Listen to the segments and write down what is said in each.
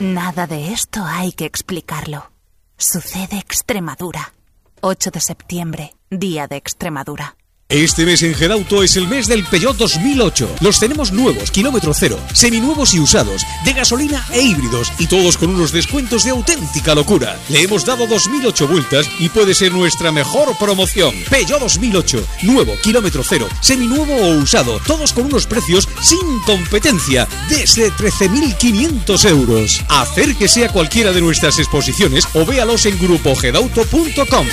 Nada de esto hay que explicarlo. Sucede Extremadura. 8 de septiembre, Día de Extremadura. Este mes en Gedauto es el mes del Peugeot 2008. Los tenemos nuevos, kilómetro cero, seminuevos y usados, de gasolina e híbridos, y todos con unos descuentos de auténtica locura. Le hemos dado 2008 vueltas y puede ser nuestra mejor promoción. Peugeot 2008, nuevo, kilómetro cero, seminuevo o usado, todos con unos precios sin competencia, desde 13.500 euros. Acérquese a cualquiera de nuestras exposiciones o véalos en grupogedauto.com.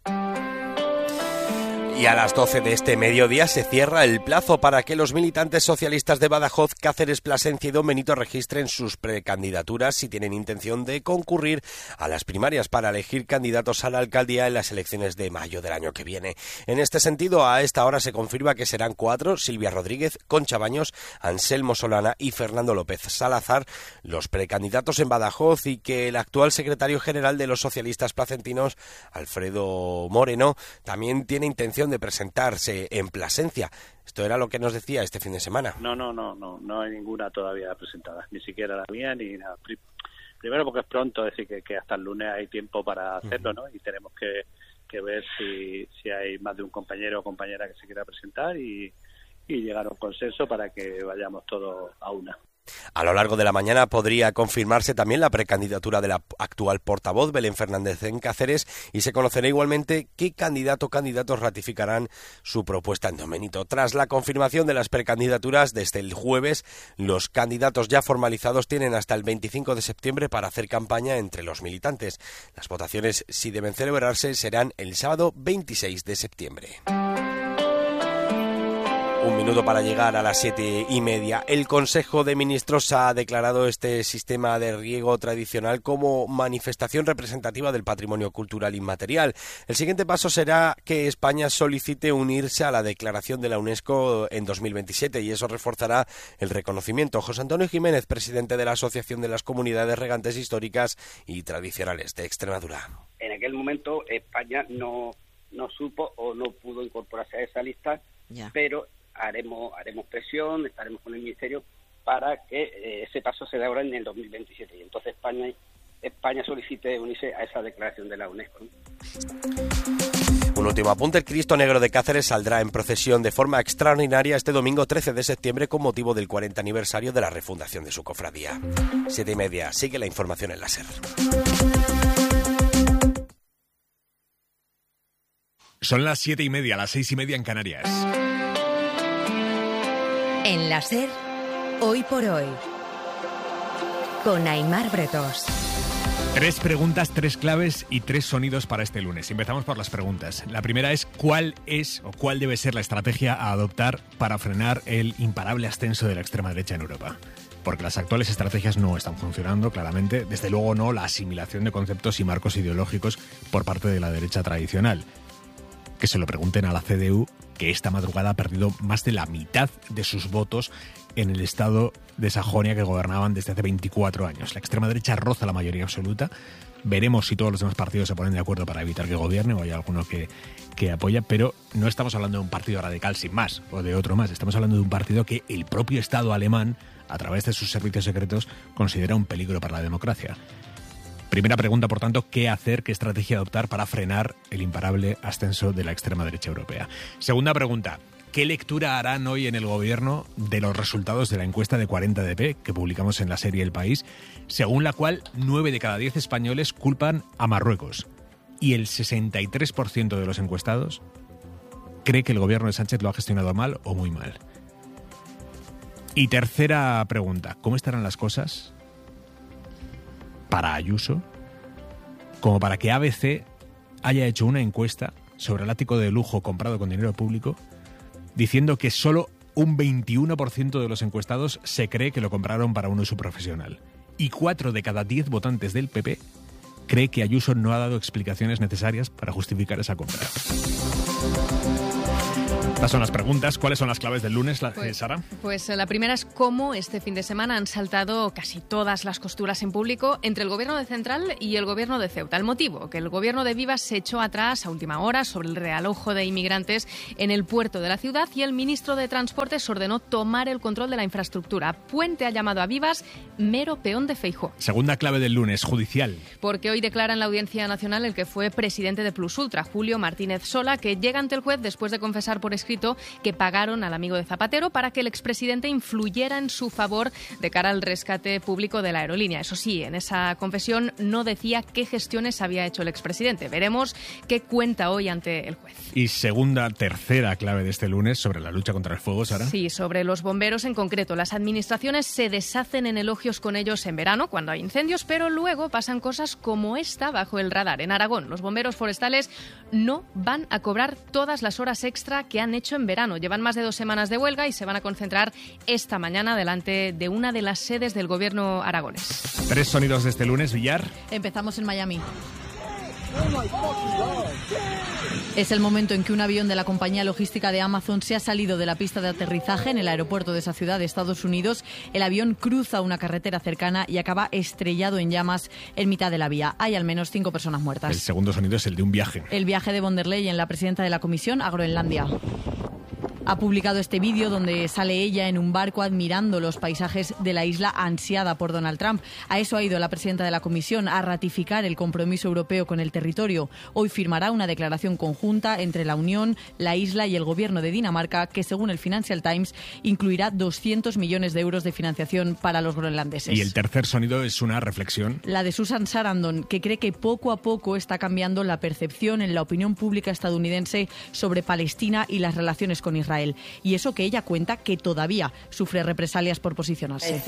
Y a las 12 de este mediodía se cierra el plazo para que los militantes socialistas de Badajoz, Cáceres, Plasencia y Don Benito registren sus precandidaturas si tienen intención de concurrir a las primarias para elegir candidatos a la alcaldía en las elecciones de mayo del año que viene. En este sentido, a esta hora se confirma que serán 4, Silvia Rodríguez, Concha Baños, Anselmo Solana y Fernando López Salazar, los precandidatos en Badajoz, y que el actual secretario general de los socialistas placentinos, Alfredo Moreno, también tiene intención de presentarse en Plasencia. Esto era lo que nos decía este fin de semana. No hay ninguna todavía presentada, ni siquiera la mía ni nada. Primero porque es pronto, es decir, que hasta el lunes hay tiempo para hacerlo, ¿no? Y tenemos que ver si hay más de un compañero o compañera que se quiera presentar y llegar a un consenso para que vayamos todos a una. A lo largo de la mañana podría confirmarse también la precandidatura de la actual portavoz Belén Fernández en Cáceres, y se conocerá igualmente qué candidato o candidatos ratificarán su propuesta en Don Benito. Tras la confirmación de las precandidaturas desde el jueves, los candidatos ya formalizados tienen hasta el 25 de septiembre para hacer campaña entre los militantes. Las votaciones, si deben celebrarse, serán el sábado 26 de septiembre. Un minuto para llegar a las 7:30. El Consejo de Ministros ha declarado este sistema de riego tradicional como manifestación representativa del patrimonio cultural inmaterial. El siguiente paso será que España solicite unirse a la declaración de la UNESCO en 2027, y eso reforzará el reconocimiento. José Antonio Jiménez, presidente de la Asociación de las Comunidades Regantes Históricas y Tradicionales de Extremadura. En aquel momento España no supo o no pudo incorporarse a esa lista, pero haremos presión, estaremos con el Ministerio para que ese paso se dé ahora en el 2027, y entonces España solicite unirse a esa declaración de la UNESCO, ¿no? Un último apunte: el Cristo Negro de Cáceres saldrá en procesión de forma extraordinaria este domingo 13 de septiembre con motivo del 40 aniversario de la refundación de su cofradía. 7:30, sigue la información en la SER. Son las 7:30, las 6:30 en Canarias. En la SER, Hoy por Hoy, con Aimar Bretos. 3 preguntas, 3 claves y 3 sonidos para este lunes. Empezamos por las preguntas. La primera es: ¿cuál es o cuál debe ser la estrategia a adoptar para frenar el imparable ascenso de la extrema derecha en Europa? Porque las actuales estrategias no están funcionando, claramente. Desde luego no la asimilación de conceptos y marcos ideológicos por parte de la derecha tradicional. Que se lo pregunten a la CDU, que esta madrugada ha perdido más de la mitad de sus votos en el estado de Sajonia, que gobernaban desde hace 24 años. La extrema derecha roza la mayoría absoluta. Veremos si todos los demás partidos se ponen de acuerdo para evitar que gobierne, o hay alguno que apoya, pero no estamos hablando de un partido radical sin más, o de otro más. Estamos hablando de un partido que el propio Estado alemán, a través de sus servicios secretos, considera un peligro para la democracia. Primera pregunta, por tanto: ¿qué hacer, qué estrategia adoptar para frenar el imparable ascenso de la extrema derecha europea? Segunda pregunta: ¿qué lectura harán hoy en el gobierno de los resultados de la encuesta de 40DP que publicamos en la serie El País, según la cual 9 de cada 10 españoles culpan a Marruecos, y el 63% de los encuestados cree que el gobierno de Sánchez lo ha gestionado mal o muy mal? Y tercera pregunta: ¿cómo estarán las cosas para Ayuso como para que ABC haya hecho una encuesta sobre el ático de lujo comprado con dinero público, diciendo que solo un 21% de los encuestados se cree que lo compraron para un uso profesional, y 4 de cada 10 votantes del PP cree que Ayuso no ha dado explicaciones necesarias para justificar esa compra? Estas son las preguntas. ¿Cuáles son las claves del lunes, Sara? Pues la primera es cómo este fin de semana han saltado casi todas las costuras en público entre el gobierno de Central y el gobierno de Ceuta. El motivo, que el gobierno de Vivas se echó atrás a última hora sobre el realojo de inmigrantes en el puerto de la ciudad y el ministro de Transportes ordenó tomar el control de la infraestructura. Puente ha llamado a Vivas mero peón de Feijóo. Segunda clave del lunes, judicial. Porque hoy declara en la Audiencia Nacional el que fue presidente de Plus Ultra, Julio Martínez Sola, que llega ante el juez después de confesar por escrito que pagaron al amigo de Zapatero para que el expresidente influyera en su favor de cara al rescate público de la aerolínea. Eso sí, en esa confesión no decía qué gestiones había hecho el expresidente. Veremos qué cuenta hoy ante el juez. Y tercera clave de este lunes sobre la lucha contra el fuego, Sara. Sí, sobre los bomberos en concreto. Las administraciones se deshacen en elogios con ellos en verano cuando hay incendios, pero luego pasan cosas como esta bajo el radar. En Aragón, los bomberos forestales no van a cobrar todas las horas extra que han hecho en verano. Llevan más de 2 semanas de huelga y se van a concentrar esta mañana delante de una de las sedes del gobierno aragonés. 3 sonidos de este lunes, Villar. Empezamos en Miami. Es el momento en que un avión de la compañía logística de Amazon se ha salido de la pista de aterrizaje en el aeropuerto de esa ciudad de Estados Unidos. El avión cruza una carretera cercana y acaba estrellado en llamas en mitad de la vía. Hay al menos 5 personas muertas. El segundo sonido es el de un viaje. El viaje de von der Leyen, la presidenta de la Comisión, a Groenlandia. Ha publicado este vídeo donde sale ella en un barco admirando los paisajes de la isla ansiada por Donald Trump. A eso ha ido la presidenta de la Comisión, a ratificar el compromiso europeo con el territorio. Hoy firmará una declaración conjunta entre la Unión, la isla y el gobierno de Dinamarca que, según el Financial Times, incluirá 200 millones de euros de financiación para los groenlandeses. Y el tercer sonido es una reflexión. La de Susan Sarandon, que cree que poco a poco está cambiando la percepción en la opinión pública estadounidense sobre Palestina y las relaciones con Israel. Y eso que ella cuenta que todavía sufre represalias por posicionarse.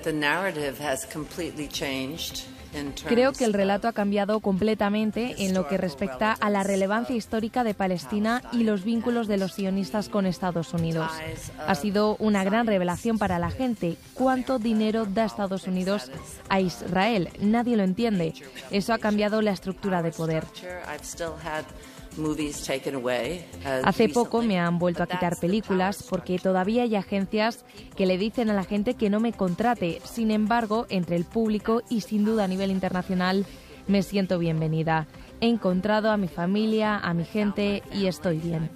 Creo que el relato ha cambiado completamente en lo que respecta a la relevancia histórica de Palestina y los vínculos de los sionistas con Estados Unidos. Ha sido una gran revelación para la gente. ¿Cuánto dinero da Estados Unidos a Israel? Nadie lo entiende. Eso ha cambiado la estructura de poder. Hace poco me han vuelto a quitar películas porque todavía hay agencias que le dicen a la gente que no me contrate. Sin embargo, entre el público y sin duda a nivel internacional, me siento bienvenida. He encontrado a mi familia, a mi gente y estoy bien.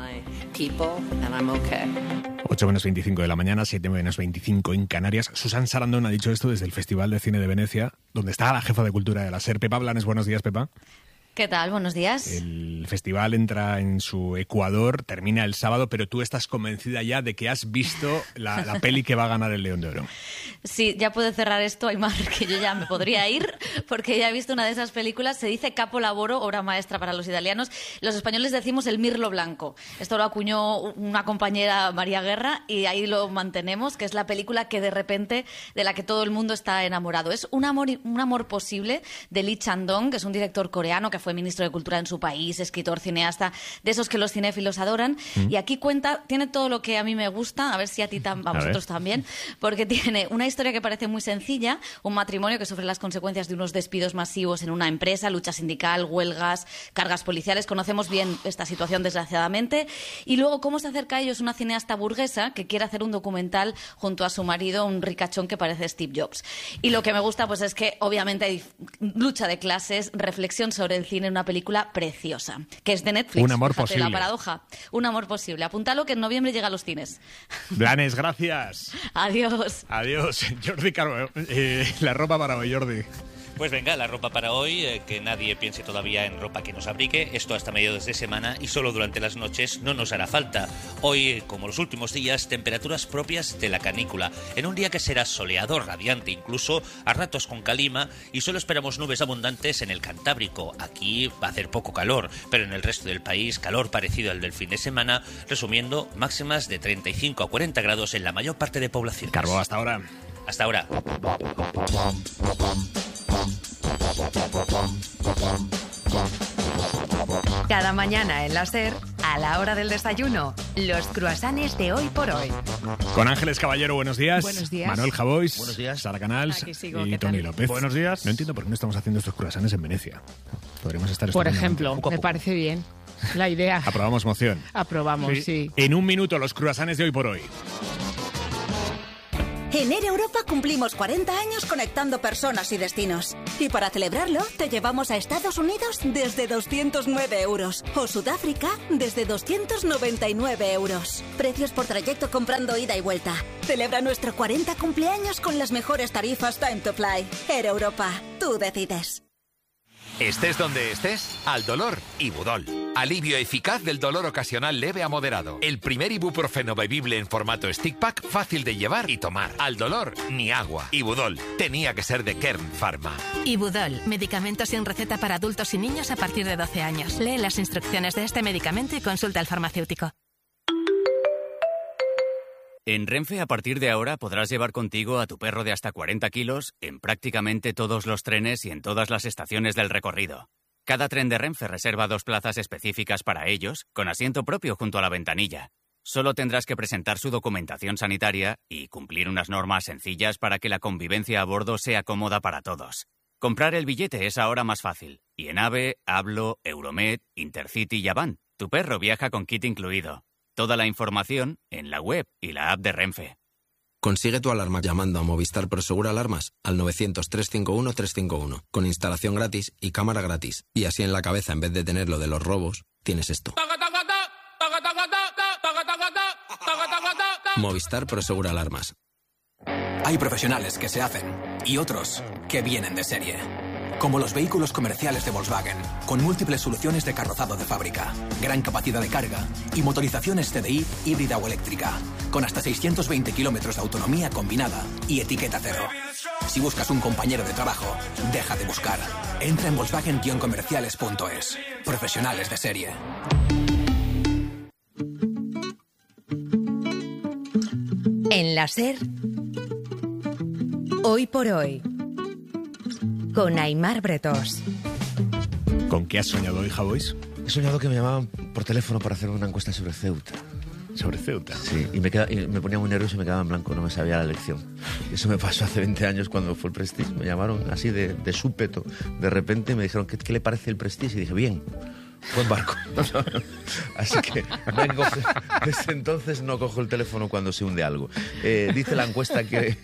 8:25 de la mañana, 7:25 en Canarias. Susan Sarandon ha dicho esto desde el Festival de Cine de Venecia, donde está la jefa de cultura de la SER, Pepa Blanes. Buenos días, Pepa. ¿Qué tal? Buenos días. El festival entra en su Ecuador, termina el sábado, pero tú estás convencida ya de que has visto la peli que va a ganar el León de Oro. Sí, ya puedo cerrar esto, Aymar, que yo ya me podría ir, porque ya he visto una de esas películas. Se dice Capolavoro, obra maestra para los italianos. Los españoles decimos el mirlo blanco. Esto lo acuñó una compañera, María Guerra, y ahí lo mantenemos, que es la película que de repente, de la que todo el mundo está enamorado. Es un amor posible de Lee Chang-dong, que es un director coreano que fue ministro de Cultura en su país, escritor, cineasta, de esos que los cinéfilos adoran. Y aquí tiene todo lo que a mí me gusta, a ver si a vosotros también, porque tiene una historia que parece muy sencilla, un matrimonio que sufre las consecuencias de unos despidos masivos en una empresa, lucha sindical, huelgas, cargas policiales. Conocemos bien esta situación, desgraciadamente. Y luego, cómo se acerca a ellos una cineasta burguesa que quiere hacer un documental junto a su marido, un ricachón que parece Steve Jobs. Y lo que me gusta pues es que obviamente hay lucha de clases, reflexión sobre el cine, una película preciosa, que es de Netflix. Un amor posible. La paradoja. Un amor posible. Apúntalo, que en noviembre llega a los cines. Blanes, gracias. Adiós. Adiós. Jordi Caro, la ropa para hoy, Jordi. Pues venga, la ropa para hoy, que nadie piense todavía en ropa que nos abrigue, esto hasta mediados de semana y solo durante las noches no nos hará falta. Hoy, como los últimos días, temperaturas propias de la canícula, en un día que será soleado, radiante, incluso a ratos con calima, y solo esperamos nubes abundantes en el Cantábrico. Aquí va a hacer poco calor, pero en el resto del país calor parecido al del fin de semana, resumiendo máximas de 35 a 40 grados en la mayor parte de poblaciones. Carbó, hasta ahora. Hasta ahora. Cada mañana en la SER, a la hora del desayuno, los croissants de Hoy por Hoy. Con Ángeles Caballero, buenos días. Buenos días. Manuel Javois. Buenos días. Sara Canals. Aquí sigo, y Tony López. Buenos días. No entiendo por qué no estamos haciendo estos croissants en Venecia. Podríamos estar Por ejemplo, me parece bien. la idea. Aprobamos moción. Aprobamos, sí. En un minuto, los cruasanes de hoy por hoy. En Air Europa cumplimos 40 años conectando personas y destinos. Y para celebrarlo, te llevamos a Estados Unidos desde 209 euros o Sudáfrica desde 299 euros. Precios por trayecto comprando ida y vuelta. Celebra nuestro 40 cumpleaños con las mejores tarifas Time to Fly. Air Europa, tú decides. Estés donde estés, al dolor, Ibudol. Alivio eficaz del dolor ocasional leve a moderado. El primer ibuprofeno bebible en formato stick pack, fácil de llevar y tomar. Al dolor, ni agua. Ibudol, tenía que ser de Kern Pharma. Ibudol, medicamento sin receta para adultos y niños a partir de 12 años. Lee las instrucciones de este medicamento y consulta al farmacéutico. En Renfe, a partir de ahora, podrás llevar contigo a tu perro de hasta 40 kilos en prácticamente todos los trenes y en todas las estaciones del recorrido. Cada tren de Renfe reserva 2 plazas específicas para ellos, con asiento propio junto a la ventanilla. Solo tendrás que presentar su documentación sanitaria y cumplir unas normas sencillas para que la convivencia a bordo sea cómoda para todos. Comprar el billete es ahora más fácil. Y en AVE, Hablo, Euromed, Intercity y Avant, tu perro viaja con kit incluido. Toda la información en la web y la app de Renfe. Consigue tu alarma llamando a Movistar Prosegur Alarmas al 900-351-351, con instalación gratis y cámara gratis. Y así en la cabeza, en vez de tener lo de los robos, tienes esto. Movistar Prosegur Alarmas. Hay profesionales que se hacen y otros que vienen de serie. Como los vehículos comerciales de Volkswagen, con múltiples soluciones de carrozado de fábrica, gran capacidad de carga y motorizaciones TDI híbrida o eléctrica, con hasta 620 kilómetros de autonomía combinada y etiqueta cero. Si buscas un compañero de trabajo, deja de buscar. Entra en Volkswagen-comerciales.es. Profesionales de serie. En la SER, hoy por hoy, con Aimar Bretós. ¿Con qué has soñado hoy, Javois? He soñado que me llamaban por teléfono para hacer una encuesta sobre Ceuta. ¿Sobre Ceuta? Sí, y me ponía muy nervioso y me quedaba en blanco, no me sabía la lección. Eso me pasó hace 20 años cuando fue el Prestige. Me llamaron así de súpeto. De repente me dijeron, ¿qué le parece el Prestige? Y dije, bien. Buen barco. Así que desde entonces no cojo el teléfono cuando se hunde algo. Dice la encuesta que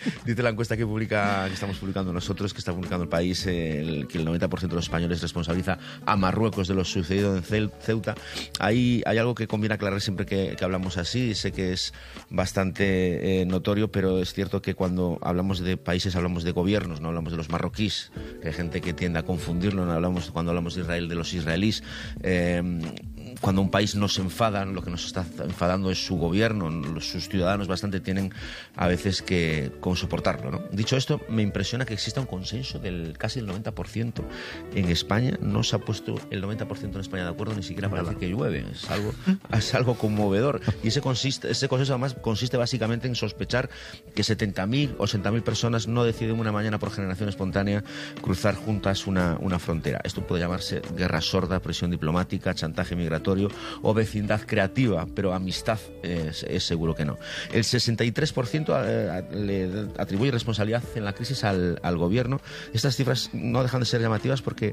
estamos publicando nosotros, que está publicando El País, que el 90% de los españoles responsabiliza a Marruecos de lo sucedido en Ceuta. Ahí hay algo que conviene aclarar siempre que hablamos así. Sé que es bastante notorio, pero es cierto que cuando hablamos de países hablamos de gobiernos, no hablamos de los marroquíes, que hay gente que tiende a confundirlo. Cuando hablamos de Israel, de los israelíes. Cuando un país nos enfada, lo que nos está enfadando es su gobierno. Sus ciudadanos bastante tienen a veces que soportarlo, ¿no? Dicho esto, me impresiona que exista un consenso del casi el 90% en España. No se ha puesto el 90% en España de acuerdo, ni siquiera parece que llueve. Es algo conmovedor. Y ese consenso además consiste básicamente en sospechar que 70.000 o 80.000 personas no deciden una mañana por generación espontánea cruzar juntas una frontera. Esto puede llamarse guerra sorda, presión diplomática, chantaje migratorio o vecindad creativa, pero amistad es seguro que no. El 63% le atribuye responsabilidad en la crisis al gobierno. Estas cifras no dejan de ser llamativas porque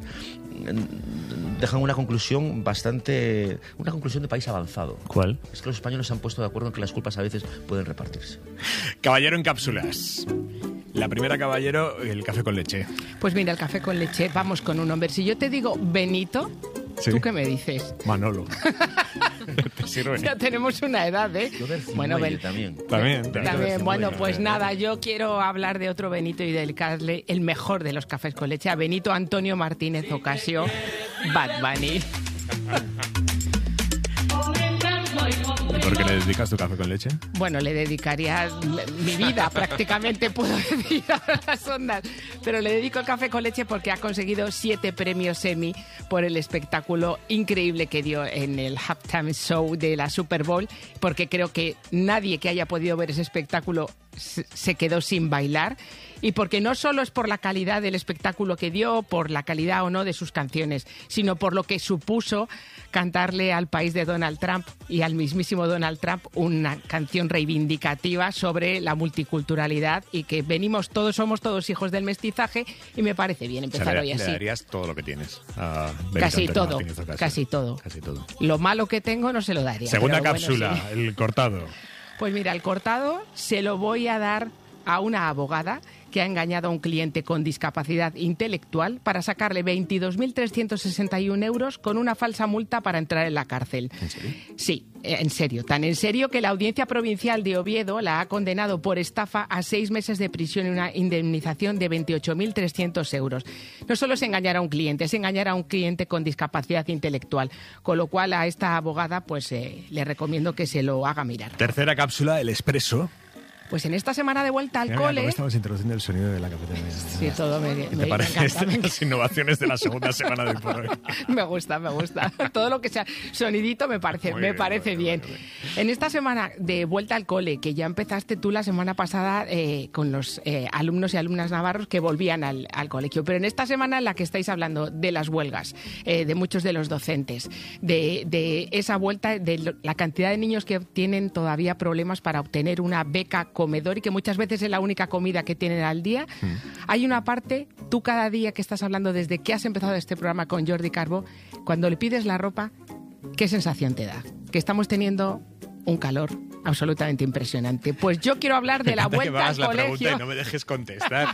dejan una conclusión de país avanzado. ¿Cuál? Es que los españoles se han puesto de acuerdo en que las culpas a veces pueden repartirse. Caballero en cápsulas. La primera, caballero, el café con leche. Pues mira, el café con leche, vamos con un hombre. Si yo te digo Benito, ¿sí? ¿Tú qué me dices? Manolo. ¿Te sirve? Ya tenemos una edad, ¿eh? Yo del también. También. Bueno, pues nada, yo quiero hablar de otro Benito y dedicarle el mejor de los cafés con leche a Benito Antonio Martínez Ocasio, Bad Bunny. ¿Por qué le dedicas tu café con leche? Bueno, le dedicaría mi vida, prácticamente puedo decir a las ondas. Pero le dedico el café con leche porque ha conseguido 7 premios Emmy por el espectáculo increíble que dio en el halftime show de la Super Bowl. Porque creo que nadie que haya podido ver ese espectáculo se quedó sin bailar. Y porque no solo es por la calidad del espectáculo que dio, por la calidad o no de sus canciones, sino por lo que supuso cantarle al país de Donald Trump y al mismísimo Donald Trump una canción reivindicativa sobre la multiculturalidad y que somos todos hijos del mestizaje y me parece bien empezar hoy así. Le darías todo lo que tienes a casi todo. Lo malo que tengo no se lo daría. Segunda cápsula, bueno, sí. El cortado. Pues mira, el cortado se lo voy a dar a una abogada que ha engañado a un cliente con discapacidad intelectual para sacarle 22.361 euros con una falsa multa para entrar en la cárcel. ¿En serio? Sí, en serio. Tan en serio que la Audiencia Provincial de Oviedo la ha condenado por estafa a 6 meses de prisión y una indemnización de 28.300 euros. No solo es engañar a un cliente, es engañar a un cliente con discapacidad intelectual. Con lo cual a esta abogada pues le recomiendo que se lo haga mirar. Tercera cápsula, el expreso. Pues en esta semana de vuelta al cole... Estamos introduciendo el sonido de la cafetería. Sí, todo me ¿Te parece las innovaciones de la segunda semana de por hoy? Me gusta. Todo lo que sea sonidito me parece bien. En esta semana de vuelta al cole, que ya empezaste tú la semana pasada con los alumnos y alumnas navarros que volvían al colegio, pero en esta semana en la que estáis hablando de las huelgas, de muchos de los docentes, de esa vuelta, de la cantidad de niños que tienen todavía problemas para obtener una beca comedor y que muchas veces es la única comida que tienen al día. Hay una parte, tú cada día que estás hablando desde que has empezado este programa con Jordi Carbó, cuando le pides la ropa, ¿qué sensación te da? Que estamos teniendo un calor absolutamente impresionante. Pues yo quiero hablar de la vuelta al colegio. Pregunta y no me dejes contestar.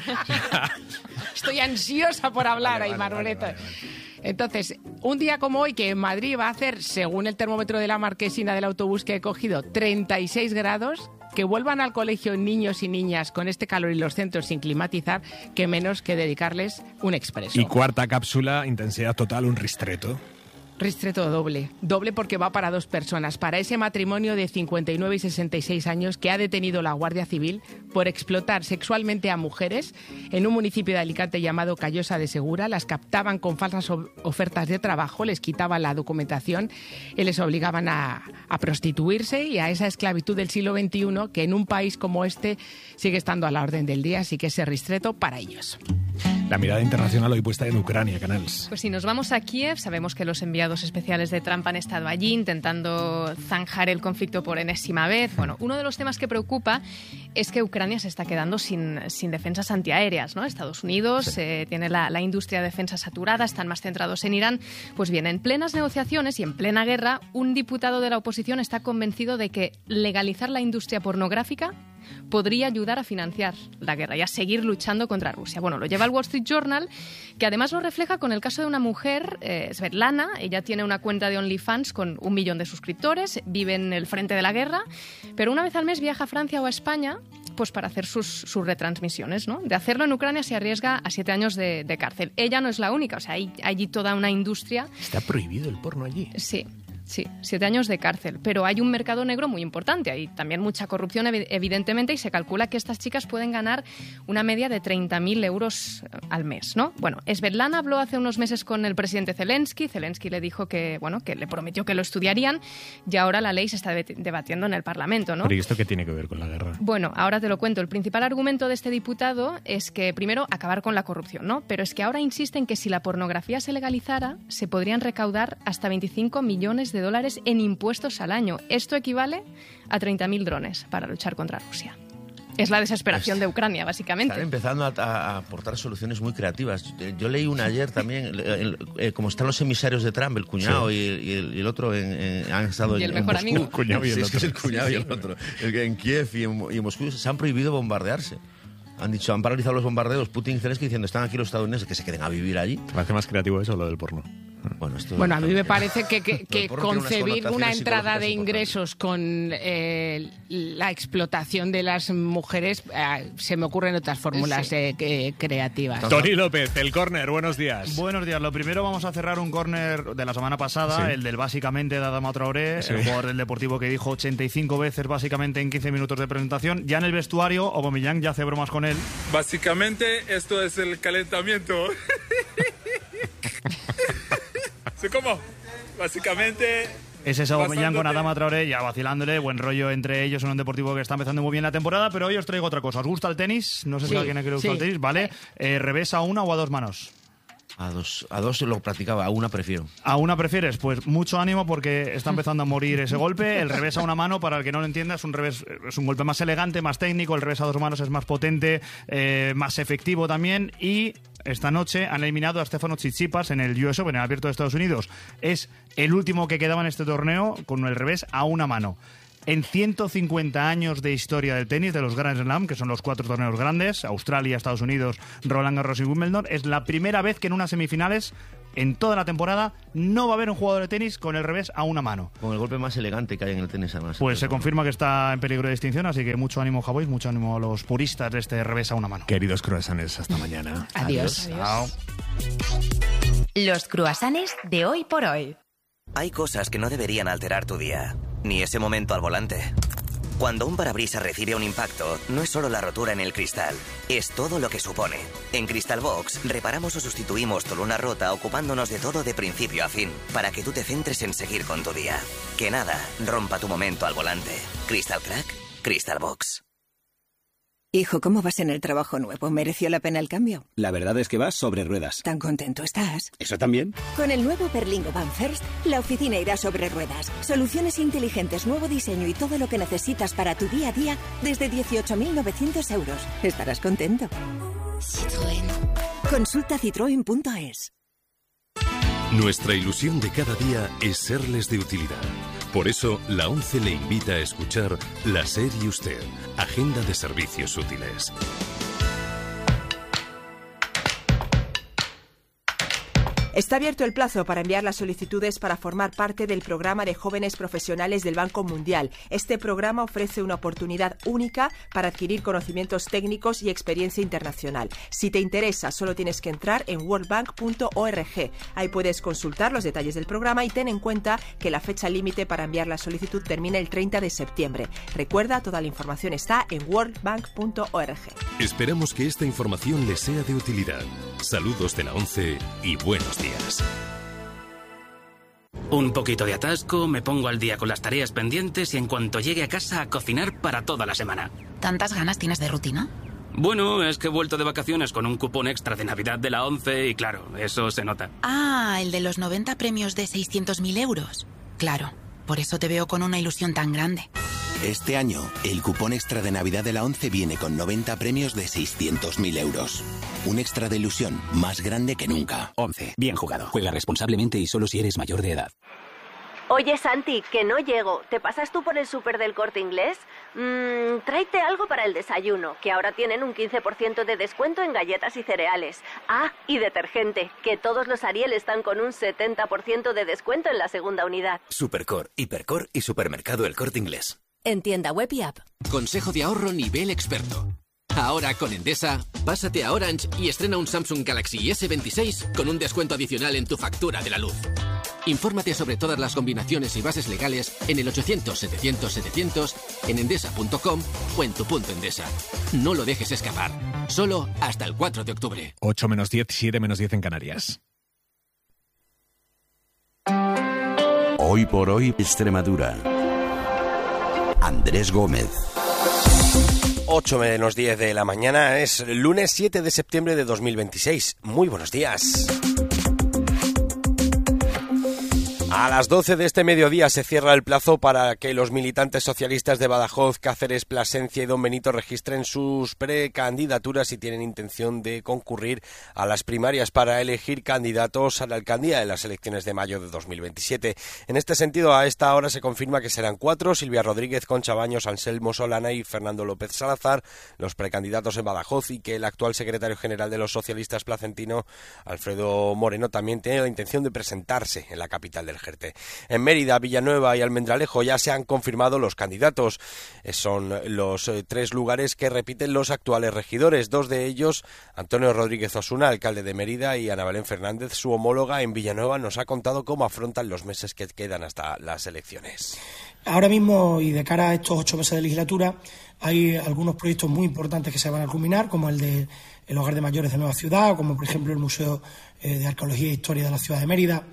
Estoy ansiosa por hablar, Aimar Moreto. Entonces, un día como hoy, que en Madrid va a hacer, según el termómetro de la marquesina del autobús que he cogido, 36 grados, que vuelvan al colegio niños y niñas con este calor y los centros sin climatizar, que menos que dedicarles un expreso. Y cuarta cápsula, intensidad total, un ristreto. Ristreto doble porque va para 2 personas, para ese matrimonio de 59 y 66 años que ha detenido la Guardia Civil por explotar sexualmente a mujeres en un municipio de Alicante llamado Callosa de Segura. Las captaban con falsas ofertas de trabajo, les quitaban la documentación y les obligaban a prostituirse y a esa esclavitud del siglo XXI que en un país como este sigue estando a la orden del día, así que ese ristreto para ellos. La mirada internacional hoy puesta en Ucrania, Canals. Pues si nos vamos a Kiev, sabemos que los enviados especiales de Trump han estado allí intentando zanjar el conflicto por enésima vez. Bueno, uno de los temas que preocupa es que Ucrania se está quedando sin defensas antiaéreas, ¿no? Estados Unidos tiene la industria de defensa saturada, están más centrados en Irán. Pues bien, en plenas negociaciones y en plena guerra, un diputado de la oposición está convencido de que legalizar la industria pornográfica podría ayudar a financiar la guerra y a seguir luchando contra Rusia. Bueno, lo lleva el Wall Street Journal, que además lo refleja con el caso de una mujer, Svetlana. Ella tiene una cuenta de OnlyFans con 1 millón de suscriptores, vive en el frente de la guerra, pero una vez al mes viaja a Francia o a España pues para hacer sus retransmisiones, ¿no? De hacerlo en Ucrania se arriesga a 7 años de cárcel. Ella no es la única, o sea, hay allí toda una industria. ¿Está prohibido el porno allí? Sí, 7 años de cárcel, pero hay un mercado negro muy importante, hay también mucha corrupción evidentemente y se calcula que estas chicas pueden ganar una media de 30.000 euros al mes, ¿no? Bueno, Svetlana habló hace unos meses con el presidente Zelensky le dijo que le prometió que lo estudiarían y ahora la ley se está debatiendo en el Parlamento, ¿no? ¿Pero y esto qué tiene que ver con la guerra? Bueno, ahora te lo cuento. El principal argumento de este diputado es que, primero, acabar con la corrupción, ¿no? Pero es que ahora insisten que si la pornografía se legalizara, se podrían recaudar hasta 25 millones de dólares en impuestos al año. Esto equivale a 30.000 drones para luchar contra Rusia. Es la desesperación de Ucrania, básicamente. Están empezando a aportar soluciones muy creativas. Yo leí una ayer también, como están los emisarios de Trump, el cuñado y el otro han estado y el en mejor Moscú. amigo. El cuñado y el otro. Es que es el cuñado y el otro. En Kiev y en Moscú se han prohibido bombardearse. Han paralizado los bombardeos Putin y Zelensky diciendo están aquí los estadounidenses, que se queden a vivir allí. ¿Te parece más creativo eso o lo del porno? Bueno, a mí me parece que concebir una entrada de ingresos con la explotación de las mujeres se me ocurren otras fórmulas creativas. Tony López, el córner, buenos días. Buenos días. Lo primero, vamos a cerrar un córner de la semana pasada, el del básicamente de Adama Traoré, el jugador del Deportivo que dijo 85 veces básicamente en 15 minutos de presentación. Ya en el vestuario, Aubameyang ya hace bromas con él. Básicamente, esto es el calentamiento. ¿Cómo? Básicamente, Es ese Aubameyang con Adama Traoré, ya vacilándole, buen rollo entre ellos en un Deportivo que está empezando muy bien la temporada, pero hoy os traigo otra cosa. ¿Os gusta el tenis? No sé si a alguien le gusta el tenis, ¿vale? ¿Revés a una o a dos manos? A dos lo practicaba, a una prefiero. ¿A una prefieres? Pues mucho ánimo porque está empezando a morir ese golpe. El revés a una mano, para el que no lo entienda, es un golpe más elegante, más técnico. El revés a dos manos es más potente, más efectivo también. Y esta noche han eliminado a Stefano Tsitsipas en el US Open, en el Abierto de Estados Unidos. Es el último que quedaba en este torneo con el revés a una mano. En 150 años de historia del tenis, de los Grand Slam, que son los 4 torneos grandes, Australia, Estados Unidos, Roland Garros y Wimbledon, es la primera vez que en unas semifinales, en toda la temporada, no va a haber un jugador de tenis con el revés a una mano. Con el golpe más elegante que hay en el tenis, además. Pues se confirma que está en peligro de extinción, así que mucho ánimo, Javois, mucho ánimo a los puristas de este revés a una mano. Queridos croissants, hasta mañana. Adiós. Chao. Los croissants de hoy por hoy. Hay cosas que no deberían alterar tu día, ni ese momento al volante. Cuando un parabrisas recibe un impacto, no es solo la rotura en el cristal, es todo lo que supone. En Crystal Box reparamos o sustituimos tu luna rota ocupándonos de todo de principio a fin, para que tú te centres en seguir con tu día. Que nada rompa tu momento al volante. Crystal Crack, Crystal Box. Hijo, ¿cómo vas en el trabajo nuevo? ¿Mereció la pena el cambio? La verdad es que vas sobre ruedas. ¿Tan contento estás? ¿Eso también? Con el nuevo Berlingo Van First, la oficina irá sobre ruedas. Soluciones inteligentes, nuevo diseño y todo lo que necesitas para tu día a día desde 18.900 euros. Estarás contento. Citroën. Consulta citroen.es. Nuestra ilusión de cada día es serles de utilidad. Por eso, la ONCE le invita a escuchar La SER y Usted, Agenda de Servicios Útiles. Está abierto el plazo para enviar las solicitudes para formar parte del programa de jóvenes profesionales del Banco Mundial. Este programa ofrece una oportunidad única para adquirir conocimientos técnicos y experiencia internacional. Si te interesa, solo tienes que entrar en worldbank.org. Ahí puedes consultar los detalles del programa y ten en cuenta que la fecha límite para enviar la solicitud termina el 30 de septiembre. Recuerda, toda la información está en worldbank.org. Esperamos que esta información les sea de utilidad. Saludos de la ONCE y buenos días. Un poquito de atasco, me pongo al día con las tareas pendientes y en cuanto llegue a casa a cocinar para toda la semana. ¿Tantas ganas tienes de rutina? Bueno, es que he vuelto de vacaciones con un cupón extra de Navidad de la ONCE y claro, eso se nota. Ah, el de los 90 premios de 600.000 euros. Claro, por eso te veo con una ilusión tan grande. Este año, el cupón extra de Navidad de la ONCE viene con 90 premios de 600.000 euros. Un extra de ilusión más grande que nunca. ONCE, bien jugado. Juega responsablemente y solo si eres mayor de edad. Oye, Santi, que no llego. ¿Te pasas tú por el súper del Corte Inglés? Tráete algo para el desayuno, que ahora tienen un 15% de descuento en galletas y cereales. Ah, y detergente, que todos los Ariel están con un 70% de descuento en la segunda unidad. Supercor, Hipercor y Supermercado El Corte Inglés. En tienda web y app. Consejo de ahorro nivel experto. Ahora con Endesa, pásate a Orange y estrena un Samsung Galaxy S26 con un descuento adicional en tu factura de la luz. Infórmate sobre todas las combinaciones y bases legales en el 800-700-700, en endesa.com o en tu punto Endesa. No lo dejes escapar. Solo hasta el 4 de octubre. 8 menos 10, 7 menos 10 en Canarias. Hoy por hoy, Extremadura. Andrés Gómez. 8 menos 10 de la mañana, es lunes 7 de septiembre de 2026. Muy buenos días. A las 12 de este mediodía se cierra el plazo para que los militantes socialistas de Badajoz, Cáceres, Plasencia y Don Benito registren sus precandidaturas y tienen intención de concurrir a las primarias para elegir candidatos a la alcaldía en las elecciones de mayo de 2027. En este sentido, a esta hora se confirma que serán 4, Silvia Rodríguez, Concha Baños, Anselmo Solana y Fernando López Salazar, los precandidatos en Badajoz, y que el actual secretario general de los socialistas placentino, Alfredo Moreno, también tiene la intención de presentarse en la capital del Jerte. En Mérida, Villanueva y Almendralejo ya se han confirmado los candidatos. Son los 3 lugares que repiten los actuales regidores. 2 de ellos, Antonio Rodríguez Osuna, alcalde de Mérida, y Ana Belén Fernández, su homóloga en Villanueva, nos ha contado cómo afrontan los meses que quedan hasta las elecciones. Ahora mismo, y de cara a estos 8 meses de legislatura, hay algunos proyectos muy importantes que se van a culminar, como el de el Hogar de Mayores de Nueva Ciudad, como por ejemplo el Museo de Arqueología e Historia de la Ciudad de Mérida.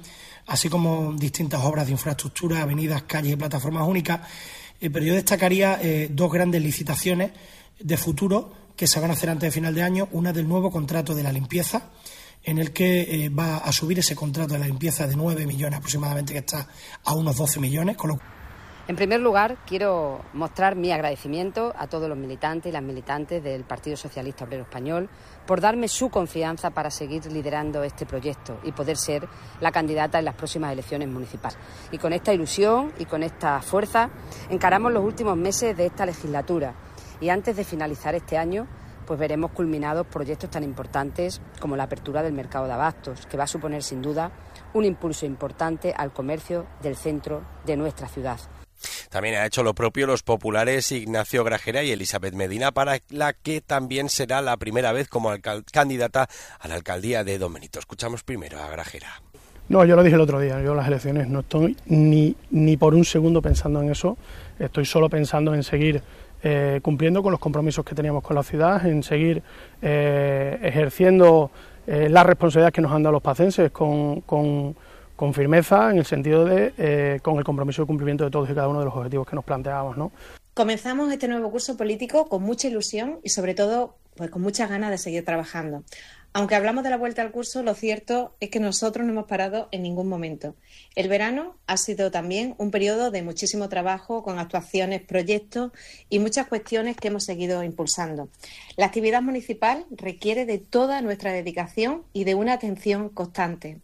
así como distintas obras de infraestructura, avenidas, calles y plataformas únicas. Pero yo destacaría dos grandes licitaciones de futuro que se van a hacer antes de final de año. Una del nuevo contrato de la limpieza, en el que va a subir ese contrato de la limpieza de 9 millones aproximadamente, que está a unos 12 millones. En primer lugar, quiero mostrar mi agradecimiento a todos los militantes y las militantes del Partido Socialista Obrero Español por darme su confianza para seguir liderando este proyecto y poder ser la candidata en las próximas elecciones municipales. Y con esta ilusión y con esta fuerza encaramos los últimos meses de esta legislatura y antes de finalizar este año pues veremos culminados proyectos tan importantes como la apertura del mercado de abastos, que va a suponer sin duda un impulso importante al comercio del centro de nuestra ciudad. También ha hecho lo propio los populares Ignacio Grajera y Elizabeth Medina, para la que también será la primera vez como candidata a la alcaldía de Don Benito. Escuchamos primero a Grajera. No, yo lo dije el otro día, yo en las elecciones no estoy ni por un segundo pensando en eso, estoy solo pensando en seguir cumpliendo con los compromisos que teníamos con la ciudad, en seguir ejerciendo la responsabilidad que nos han dado los pacenses con firmeza, en el sentido de con el compromiso de cumplimiento de todos y cada uno de los objetivos que nos planteábamos, ¿no? Comenzamos este nuevo curso político con mucha ilusión y sobre todo pues con muchas ganas de seguir trabajando. Aunque hablamos de la vuelta al curso, lo cierto es que nosotros no hemos parado en ningún momento. El verano ha sido también un periodo de muchísimo trabajo, con actuaciones, proyectos y muchas cuestiones que hemos seguido impulsando. La actividad municipal requiere de toda nuestra dedicación y de una atención constante.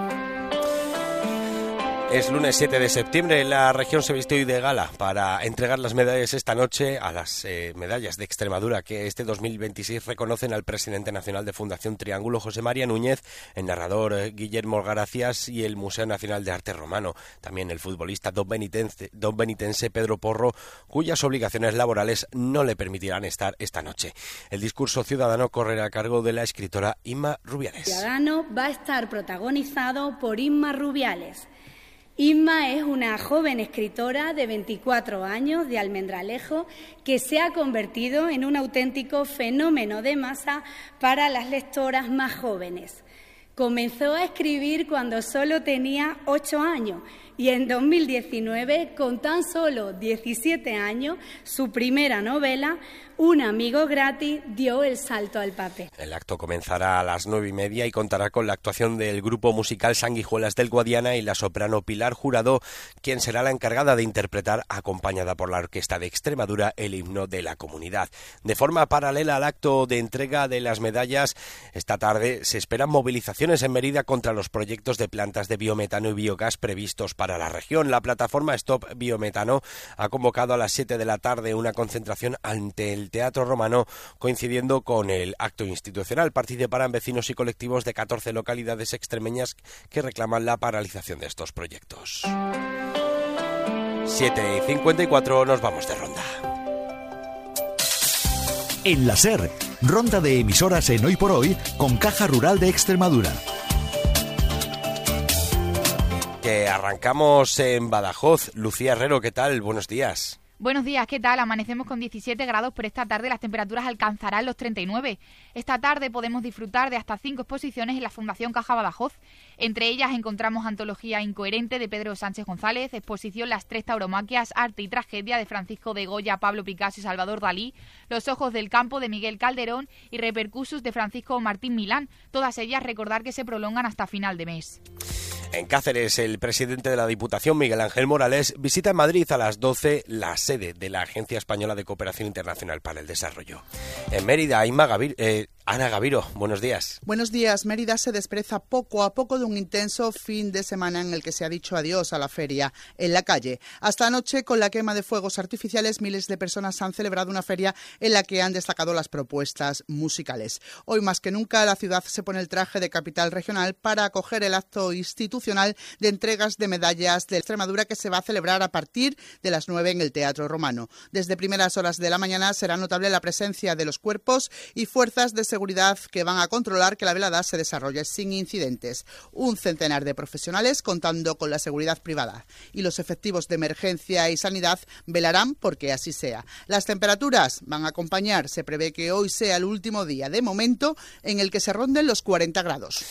Es lunes 7 de septiembre, la región se vistió hoy de gala para entregar las medallas esta noche a las medallas de Extremadura que este 2026 reconocen al presidente nacional de Fundación Triángulo, José María Núñez, el narrador Guillermo Gracias y el Museo Nacional de Arte Romano. También el futbolista don benitense Pedro Porro, cuyas obligaciones laborales no le permitirán estar esta noche. El discurso ciudadano correrá a cargo de la escritora Inma Rubiales. El ciudadano va a estar protagonizado por Inma Rubiales. Inma es una joven escritora de 24 años de Almendralejo que se ha convertido en un auténtico fenómeno de masa para las lectoras más jóvenes. Comenzó a escribir cuando solo tenía 8 años y en 2019, con tan solo 17 años, su primera novela, Un amigo gratis, dio el salto al papel. El acto comenzará a las 9:30 y contará con la actuación del grupo musical Sanguijuelas del Guadiana y la soprano Pilar Jurado, quien será la encargada de interpretar, acompañada por la Orquesta de Extremadura, el himno de la comunidad. De forma paralela al acto de entrega de las medallas, esta tarde se esperan movilizaciones en Mérida contra los proyectos de plantas de biometano y biogás previstos para la región. La plataforma Stop Biometano ha convocado a las 7 de la tarde una concentración ante el Teatro Romano, coincidiendo con el acto institucional. Participarán vecinos y colectivos de 14 localidades extremeñas que reclaman la paralización de estos proyectos. 7:54, nos vamos de ronda. En la SER, ronda de emisoras en Hoy por Hoy con Caja Rural de Extremadura. Que arrancamos en Badajoz. Lucía Herrero, ¿qué tal? Buenos días. Buenos días, ¿qué tal? Amanecemos con 17 grados, pero esta tarde las temperaturas alcanzarán los 39. Esta tarde podemos disfrutar de hasta 5 exposiciones en la Fundación Caja Badajoz. Entre ellas encontramos Antología Incoherente de Pedro Sánchez González, exposición Las Tres Tauromaquias, Arte y Tragedia de Francisco de Goya, Pablo Picasso y Salvador Dalí, Los Ojos del Campo de Miguel Calderón y Repercussus de Francisco Martín Milán. Todas ellas recordar que se prolongan hasta final de mes. En Cáceres, el presidente de la Diputación, Miguel Ángel Morales, visita en Madrid a las 12 la sede de la Agencia Española de Cooperación Internacional para el Desarrollo. En Mérida, Ana Gaviro, buenos días. Buenos días. Mérida se despreza poco a poco de un intenso fin de semana en el que se ha dicho adiós a la feria en la calle. Hasta anoche, con la quema de fuegos artificiales, miles de personas han celebrado una feria en la que han destacado las propuestas musicales. Hoy más que nunca, la ciudad se pone el traje de capital regional para acoger el acto institucional de entregas de medallas de Extremadura que se va a celebrar a partir de las 9 en el Teatro Romano. Desde primeras horas de la mañana será notable la presencia de los cuerpos y fuerzas de seguridad que van a controlar que la velada se desarrolle sin incidentes. Un centenar de profesionales, contando con la seguridad privada y los efectivos de emergencia y sanidad, velarán porque así sea. Las temperaturas van a acompañar. Se prevé que hoy sea el último día, de momento, en el que se ronden los 40 grados.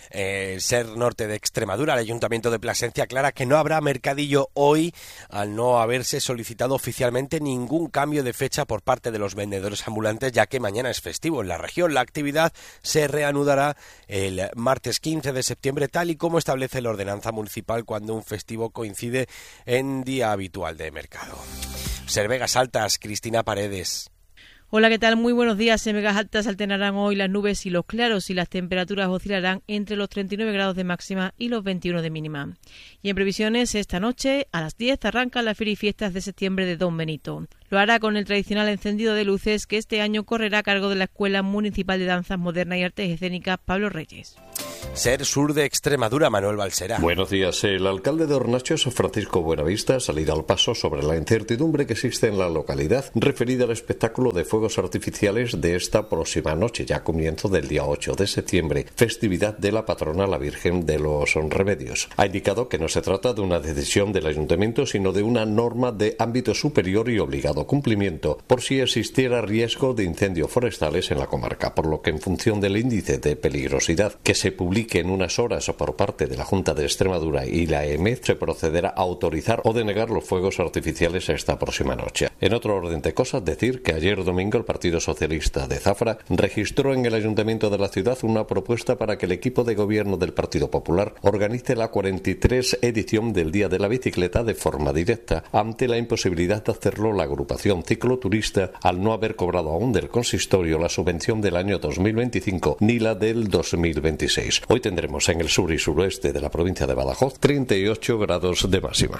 SER Norte de Extremadura, el Ayuntamiento de Plasencia, aclara que no habrá mercadillo hoy al no haberse solicitado oficialmente ningún cambio de fecha por parte de los vendedores ambulantes, ya que mañana es festivo en la región. La actividad se reanudará el martes 15 de septiembre, tal y como establece la ordenanza municipal cuando un festivo coincide en día habitual de mercado. SER Vegas Altas, Cristina Paredes. Hola, ¿qué tal? Muy buenos días. En Vegas Altas alternarán hoy las nubes y los claros y las temperaturas oscilarán entre los 39 grados de máxima y los 21 de mínima. Y en previsiones, esta noche a las 10 arrancan las Feria y Fiestas de septiembre de Don Benito. Lo hará con el tradicional encendido de luces que este año correrá a cargo de la Escuela Municipal de Danzas Modernas y Artes Escénicas Pablo Reyes. SER Sur de Extremadura, Manuel Balserá. Buenos días. El alcalde de Hornachos, Francisco Buenavista, ha salido al paso sobre la incertidumbre que existe en la localidad referida al espectáculo de fuegos artificiales de esta próxima noche, ya comienzo del día 8 de septiembre, festividad de la patrona la Virgen de los Remedios. Ha indicado que no se trata de una decisión del ayuntamiento, sino de una norma de ámbito superior y obligado cumplimiento por si existiera riesgo de incendios forestales en la comarca, por lo que en función del índice de peligrosidad que se publique en unas horas por parte de la Junta de Extremadura y la EMET, se procederá a autorizar o denegar los fuegos artificiales esta próxima noche. En otro orden de cosas, decir que ayer domingo el Partido Socialista de Zafra registró en el Ayuntamiento de la ciudad una propuesta para que el equipo de gobierno del Partido Popular organice la 43 edición del Día de la Bicicleta de forma directa, ante la imposibilidad de hacerlo la agrupación cicloturista al no haber cobrado aún del consistorio la subvención del año 2025 ni la del 2026. Hoy tendremos en el sur y suroeste de la provincia de Badajoz 38 grados de máxima.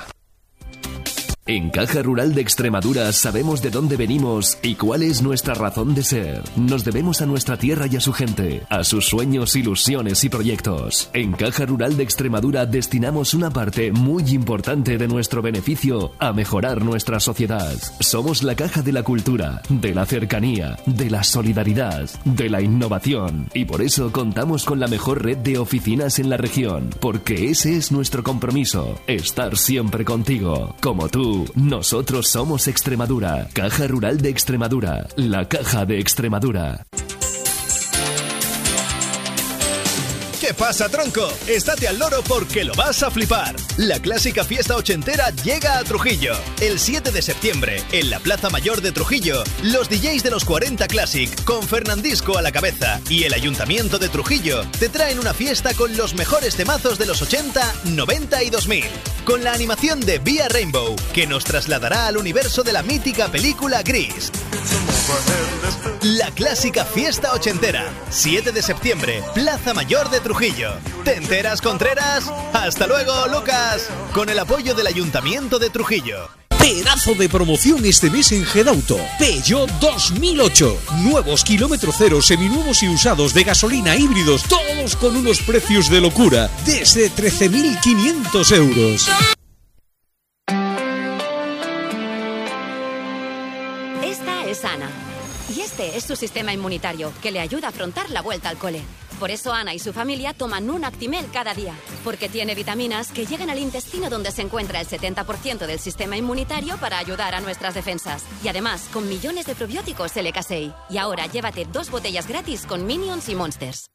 En Caja Rural de Extremadura sabemos de dónde venimos y cuál es nuestra razón de ser. Nos debemos a nuestra tierra y a su gente, a sus sueños, ilusiones y proyectos. En Caja Rural de Extremadura destinamos una parte muy importante de nuestro beneficio a mejorar nuestra sociedad. Somos la caja de la cultura, de la cercanía, de la solidaridad, de la innovación. Y por eso contamos con la mejor red de oficinas en la región, porque ese es nuestro compromiso, estar siempre contigo, como tú. Nosotros somos Extremadura. Caja Rural de Extremadura. La Caja de Extremadura. ¿Qué pasa, tronco? Estate al loro porque lo vas a flipar. La clásica fiesta ochentera llega a Trujillo. El 7 de septiembre, en la Plaza Mayor de Trujillo, los DJs de los 40 Classic, con Fernandisco a la cabeza, y el Ayuntamiento de Trujillo, te traen una fiesta con los mejores temazos de los 80, 90 y 2000. Con la animación de Via Rainbow, que nos trasladará al universo de la mítica película Gris. La clásica fiesta ochentera, 7 de septiembre, Plaza Mayor de Trujillo. ¿Te enteras, Contreras? ¡Hasta luego, Lucas! Con el apoyo del Ayuntamiento de Trujillo. Pedazo de promoción este mes en Gedauto. Peugeot 2008. Nuevos kilómetro cero, seminuevos y usados de gasolina, híbridos, todos con unos precios de locura. Desde 13.500 euros. Esta es Ana. Y este es su sistema inmunitario, que le ayuda a afrontar la vuelta al cole. Por eso Ana y su familia toman un Actimel cada día, porque tiene vitaminas que llegan al intestino donde se encuentra el 70% del sistema inmunitario para ayudar a nuestras defensas. Y además, con millones de probióticos LK6. Y ahora llévate 2 botellas gratis con Minions y Monsters.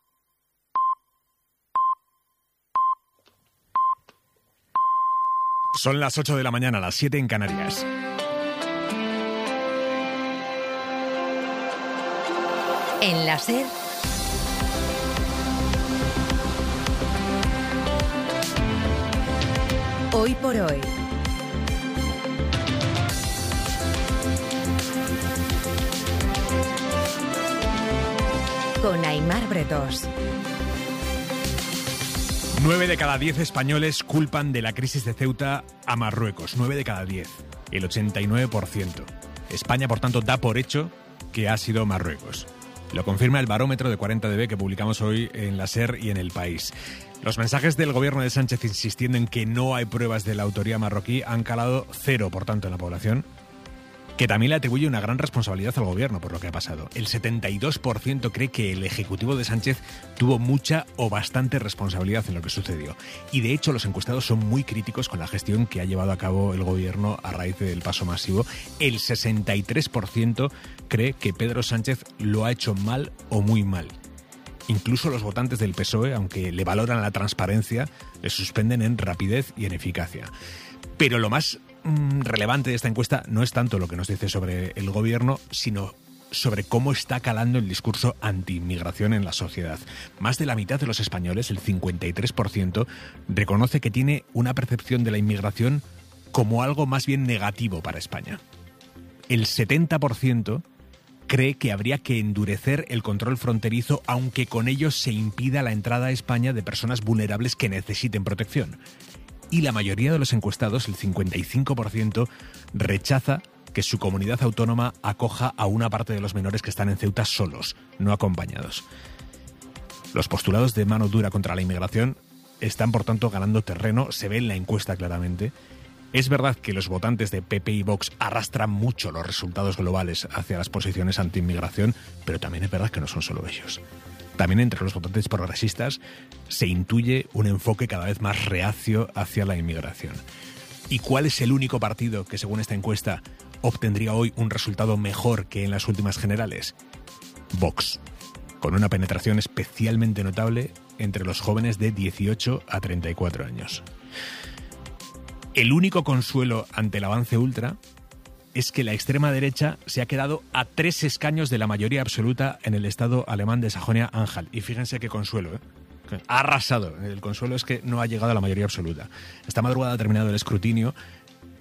Son las 8 de la mañana, las 7 en Canarias. En la SER... Hoy por hoy. Con Aimar Bretos. 9 de cada 10 españoles culpan de la crisis de Ceuta a Marruecos. 9 de cada 10. El 89%. España, por tanto, da por hecho que ha sido Marruecos. Lo confirma el barómetro de 40dB que publicamos hoy en la SER y en El País. Los mensajes del gobierno de Sánchez insistiendo en que no hay pruebas de la autoría marroquí han calado cero, por tanto, en la población, que también le atribuye una gran responsabilidad al gobierno por lo que ha pasado. El 72% cree que el ejecutivo de Sánchez tuvo mucha o bastante responsabilidad en lo que sucedió. Y de hecho los encuestados son muy críticos con la gestión que ha llevado a cabo el gobierno a raíz del paso masivo. El 63% cree que Pedro Sánchez lo ha hecho mal o muy mal. Incluso los votantes del PSOE, aunque le valoran la transparencia, le suspenden en rapidez y en eficacia. Pero lo más relevante de esta encuesta no es tanto lo que nos dice sobre el gobierno, sino sobre cómo está calando el discurso anti-inmigración en la sociedad. Más de la mitad de los españoles, el 53%, reconoce que tiene una percepción de la inmigración como algo más bien negativo para España. El 70% cree que habría que endurecer el control fronterizo, aunque con ello se impida la entrada a España de personas vulnerables que necesiten protección. Y la mayoría de los encuestados, el 55%, rechaza que su comunidad autónoma acoja a una parte de los menores que están en Ceuta solos, no acompañados. Los postulados de mano dura contra la inmigración están, por tanto, ganando terreno, se ve en la encuesta claramente. Es verdad que los votantes de PP y Vox arrastran mucho los resultados globales hacia las posiciones anti-inmigración, pero también es verdad que no son solo ellos. También entre los votantes progresistas se intuye un enfoque cada vez más reacio hacia la inmigración. ¿Y cuál es el único partido que, según esta encuesta, obtendría hoy un resultado mejor que en las últimas generales? Vox, con una penetración especialmente notable entre los jóvenes de 18 a 34 años. El único consuelo ante el avance ultra es que la extrema derecha se ha quedado a 3 escaños de la mayoría absoluta en el estado alemán de Sajonia-Anhalt. Y fíjense qué consuelo, Ha arrasado. El consuelo es que no ha llegado a la mayoría absoluta. Esta madrugada ha terminado el escrutinio